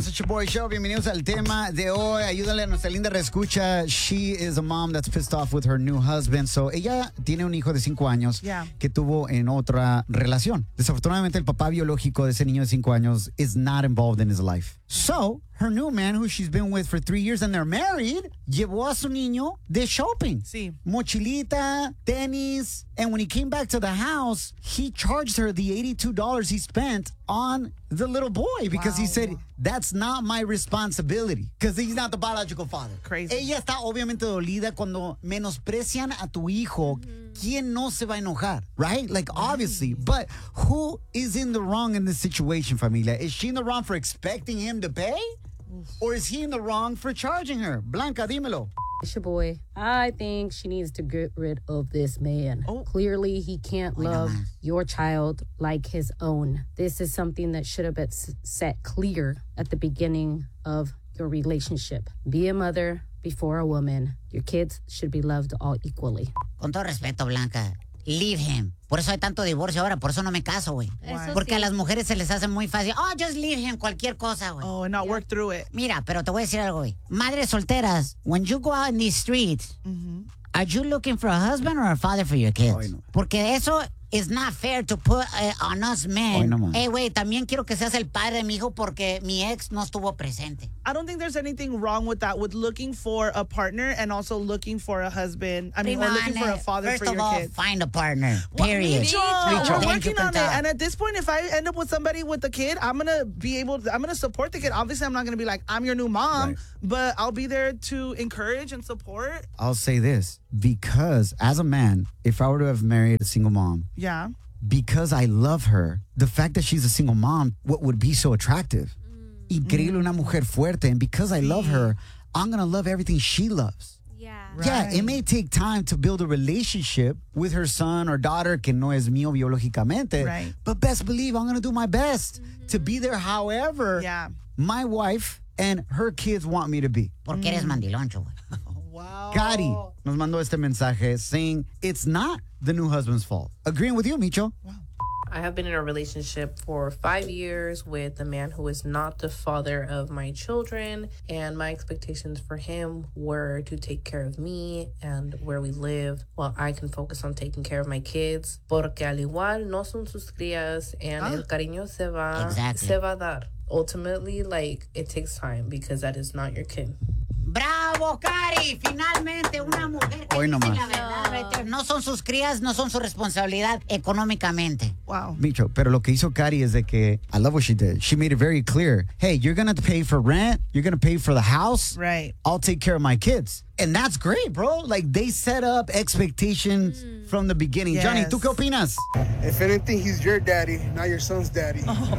It's Your Boy Show. Bienvenidos al tema de hoy. Ayúdale a nuestra linda reescucha. She is a mom that's pissed off with her new husband. So, ella tiene un hijo de 5 años que tuvo en otra relación. Desafortunadamente, el papá biológico de ese niño de 5 años is not involved in his life. So, her new man, who she's been with for 3 years and they're married, llevó a su niño de shopping. Sí. Mochilita, tenis. And when he came back to the house, he charged her the $82 he spent on the little boy because he said, that's not my responsibility because he's not the biological father. Crazy. Ella está obviamente dolida cuando menosprecian a tu hijo. ¿Quién no se va a enojar? Right? Like, obviously. But who is in the wrong in this situation, familia? Is she in the wrong for expecting him to pay? Or is he in the wrong for charging her? Blanca, dímelo. It's your boy. I think she needs to get rid of this man. Clearly, he can't love your child like his own. This is something that should have been set clear at the beginning of your relationship. Be a mother before a woman. Your kids should be loved all equally. Con todo respeto, Blanca, leave him. Por eso hay tanto divorcio ahora, por eso no me caso, güey. Porque a las mujeres se les hace muy fácil. Oh, just leave him, cualquier cosa, güey. Oh, and not work through it. Mira, pero te voy a decir algo, güey. Madres solteras, when you go out in these streets, are you looking for a husband or a father for your kids? Ay, no. Porque eso is not fair to put on us men. Ay, no, man. Hey, güey, también quiero que seas el padre de mi hijo porque mi ex no estuvo presente. I don't think there's anything wrong with that, with looking for a partner and also looking for a husband. I mean, or looking for a father First for of your all, kids. find a partner. Period. We're Thank working you, on it. Tanta. And at this point, if I end up with somebody with a kid, I'm going to support the kid. Obviously, I'm not going to be like, I'm your new mom, Right. but I'll be there to encourage and support. I'll say this. Because as a man, if I were to have married a single mom, Yeah. because I love her, the fact that she's a single mom, what would be so attractive? Increíble, una mujer fuerte. And because I love her, I'm going to love everything she loves. Yeah. Yeah, it may take time to build a relationship with her son or daughter, que no es mío biológicamente. Right. But best believe I'm going to do my best to be there however Yeah. my wife and her kids want me to be. Porque eres mandiloncho, güey. Cari nos mandó este mensaje saying it's not the new husband's fault. Agreeing with you, Micho. I have been in a relationship for 5 years with a man who is not the father of my children, and my expectations for him were to take care of me and where we live while I can focus on taking care of my kids, porque al igual no son sus crías and el cariño se va a dar. Ultimately, like, it takes time because that is not your kid. ¡Bravo, Cari! Finalmente, una mujer que Hoy dice nomás. la verdad, right there. No son sus crías, no son su responsabilidad económicamente. Wow. Micho, pero lo que hizo Cari is de que, I love what she did. She made it very clear. Hey, you're going to pay for rent. You're going to pay for the house. Right. I'll take care of my kids. And that's great, bro. Like, they set up expectations from the beginning. Yes. Johnny, ¿tú qué opinas? If anything, he's your daddy, not your son's daddy.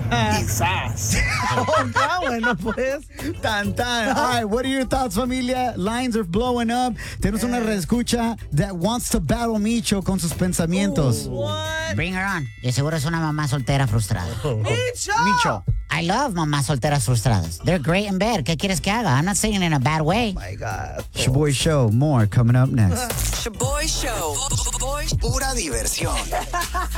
Quizás. Oh, that one, pues. Tan, tan. All right, what are your thoughts, familia? Lines are blowing up. Tenemos una reescucha that wants to battle Micho con sus pensamientos. What? Bring her on. De seguro es una mamá soltera frustrada. Micho. I love mamás solteras frustradas. They're great in bed. ¿Qué quieres que haga? I'm not saying it in a bad way. My God. Shaboy Show. More coming up next. Shaboy Show. Pura diversión.